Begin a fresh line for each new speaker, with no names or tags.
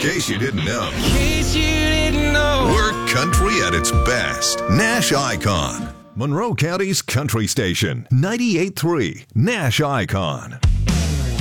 case you didn't know. We're country at its best. Nash Icon. Monroe County's country station. 98.3 Nash Icon.